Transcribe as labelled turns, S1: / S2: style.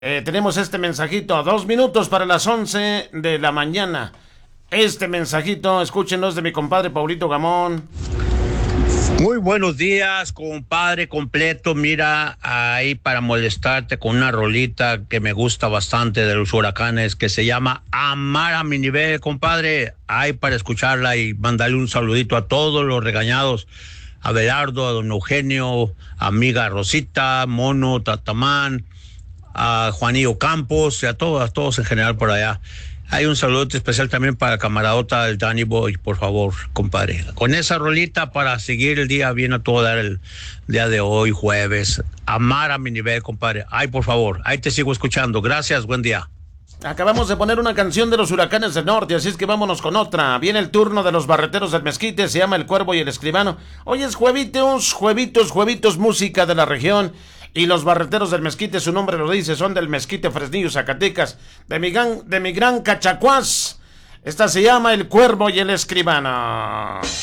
S1: Tenemos este mensajito, 2 minutos para las 11 de la mañana. Este mensajito, escúchenos de mi compadre Paulito Gamón.
S2: Muy buenos días, compadre completo. Mira, ahí para molestarte con una rolita que me gusta bastante de los Huracanes, que se llama Amar a mi nivel, compadre. Ahí para escucharla y mandarle un saludito a todos los regañados. A Belardo, a don Eugenio, amiga Rosita, Mono, Tatamán, a Juanillo Campos y a todos en general por allá. Hay un saludo especial también para el camaradota del Danny Boy, por favor, compadre. Con esa rolita para seguir el día bien a todo dar el día de hoy, jueves. Amar a mi nivel, compadre. Ay, por favor, ahí te sigo escuchando. Gracias, buen día.
S1: Acabamos de poner una canción de los Huracanes del Norte, así es que vámonos con otra. Viene el turno de los barreteros del Mezquite, se llama El Cuervo y el Escribano. Hoy es juevitos, música de la región. Y los barreteros del Mezquite, su nombre lo dice, son del Mezquite, Fresnillo, Zacatecas, de mi gran Cachacuás. Esta se llama El Cuervo y el Escribano.